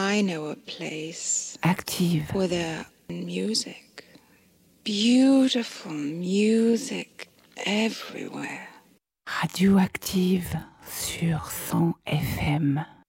I know a place Active. with a music, beautiful music everywhere. Radioactive sur 100 FM.